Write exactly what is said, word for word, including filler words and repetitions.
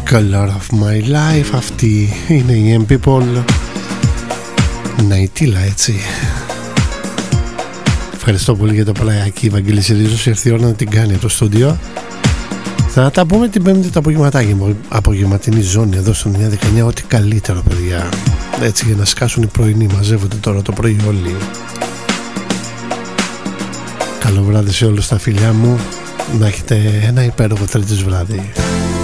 Color of my life. Αυτή είναι η M-People. Ναϊτήλα, έτσι. Ευχαριστώ πολύ για το πλαγιάκι, Βαγγέλη Σιρίζος. Ήρθε η ώρα να την κάνει από το στούντιο. Θα τα πούμε την Πέμπτη το απογευματάκι, απογευματινή ζώνη εδώ στο εννιά δεκαεννιά. Ό,τι καλύτερο, παιδιά. Έτσι, για να σκάσουν οι πρωινοί. Μαζεύονται τώρα το πρωί όλοι. Καλό βράδυ σε όλους τα φιλιά μου. Να έχετε ένα υπέροχο Τρίτης βράδυ.